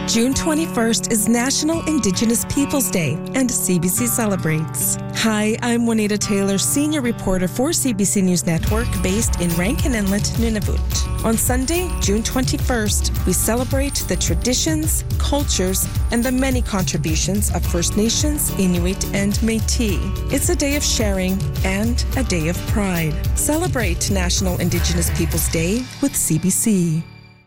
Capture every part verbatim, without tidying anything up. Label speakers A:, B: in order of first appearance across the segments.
A: June twenty-first is National Indigenous Peoples Day, and C B C celebrates. Hi, I'm Juanita Taylor, senior reporter for C B C News Network, based in Rankin Inlet, Nunavut. On Sunday, June twenty-first, we celebrate the traditions, cultures, and the many contributions of First Nations, Inuit, and Métis. It's a day of sharing and a day of pride. Celebrate National Indigenous Peoples Day with C B C.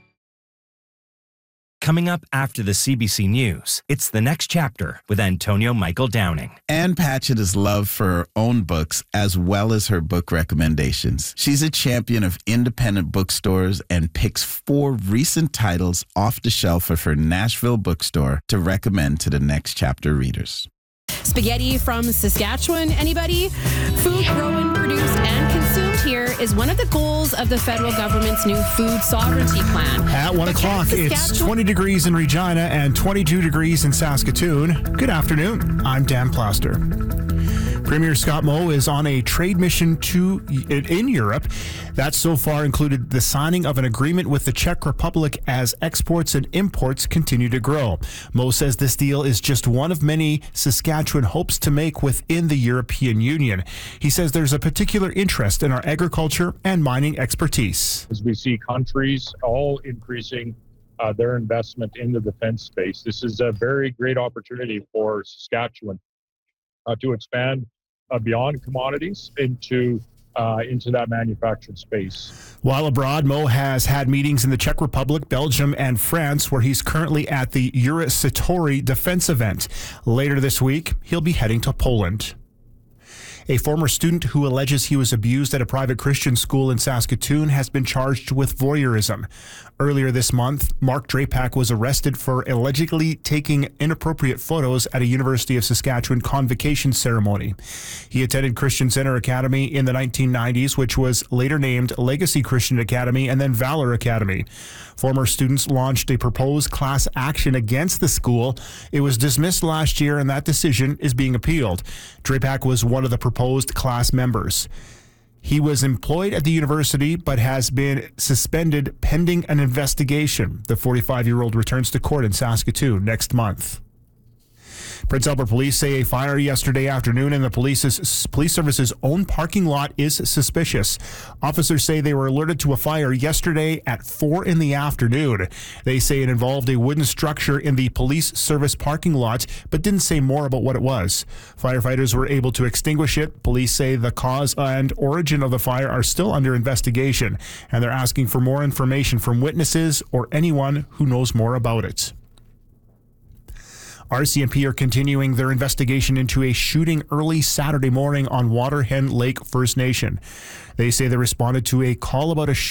B: Coming up after the C B C News, it's The Next Chapter with Antonio Michael Downing.
C: Ann Patchett is loved for her own books as well as her book recommendations. She's a champion of independent bookstores and picks four recent titles off the shelf of her Nashville bookstore to recommend to The Next Chapter readers.
D: Spaghetti from Saskatchewan, anybody? Food grown, produced, and consumed here is one of the goals of the federal government's new food sovereignty plan.
E: At one o'clock, it's twenty degrees in Regina and twenty-two degrees in Saskatoon. Good afternoon. I'm Dan Plaster. Premier Scott Moe is on a trade mission to in Europe. That so far included the signing of an agreement with the Czech Republic as exports and imports continue to grow. Moe says this deal is just one of many Saskatchewan hopes to make within the European Union. He says there's a particular interest in our agriculture and mining expertise.
F: As we see countries all increasing uh, their investment in the defense space, this is a very great opportunity for Saskatchewan uh, to expand Uh, beyond commodities into uh, into that manufactured space.
E: While abroad, Moe has had meetings in the Czech Republic, Belgium, and France, where he's currently at the Eurosatory defense event. Later this week, he'll be heading to Poland. A former student who alleges he was abused at a private Christian school in Saskatoon has been charged with voyeurism. Earlier this month, Mark Drapak was arrested for allegedly taking inappropriate photos at a University of Saskatchewan convocation ceremony. He attended Christian Center Academy in the nineteen nineties, which was later named Legacy Christian Academy and then Valor Academy. Former students launched a proposed class action against the school. It was dismissed last year, and that decision is being appealed. Drapak was one of the proposed class members. He was employed at the university but has been suspended pending an investigation. The forty-five-year-old returns to court in Saskatoon next month. Prince Albert police say a fire yesterday afternoon in the police's, police service's own parking lot is suspicious. Officers say they were alerted to a fire yesterday at four in the afternoon. They say it involved a wooden structure in the police service parking lot, but didn't say more about what it was. Firefighters were able to extinguish it. Police say the cause and origin of the fire are still under investigation, and they're asking for more information from witnesses or anyone who knows more about it. R C M P are continuing their investigation into a shooting early Saturday morning on Waterhen Lake First Nation. They say they responded to a call about a shooting